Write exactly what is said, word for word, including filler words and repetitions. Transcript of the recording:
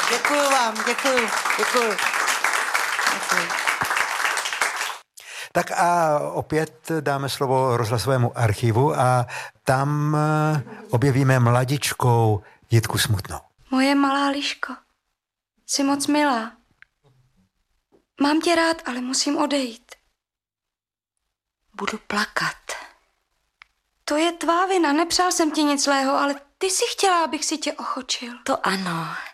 Děkuju vám, děkuju, děkuju. děkuju. Tak a opět dáme slovo rozhlasovému archivu a tam objevíme mladičkou Jitku Smutnou. Moje malá Liško, jsi moc milá. Mám tě rád, ale musím odejít. Budu plakat. To je tvá vina, nepřál jsem ti nic zlého, ale ty si chtěla, abych si tě ochočil. To ano,